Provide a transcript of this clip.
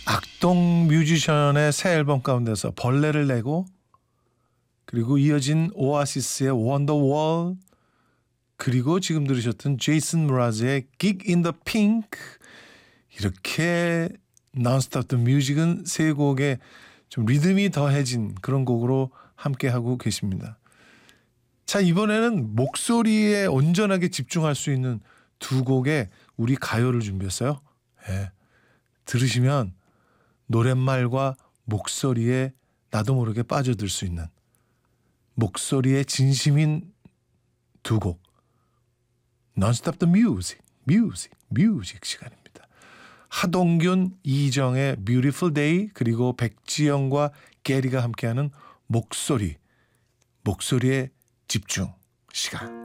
악동 뮤지션의 새 앨범 가운데서 벌레를 내고 그리고 이어진 오아시스의 원더월 그리고 지금 들으셨던 제이슨 무라즈의 Gig in the Pink 이렇게 Non-Stop the Music은 세 곡에 좀 리듬이 더해진 그런 곡으로 함께하고 계십니다. 자, 이번에는 목소리에 온전하게 집중할 수 있는 두 곡의 우리 가요를 준비했어요. 네. 들으시면 노랫말과 목소리에 나도 모르게 빠져들 수 있는 목소리의 진심인 두 곡 Non-Stop the Music, Music, Music 시간입니다. 하동균, 이정의 Beautiful Day 그리고 백지영과 게리가 함께하는 목소리에 집중 시간.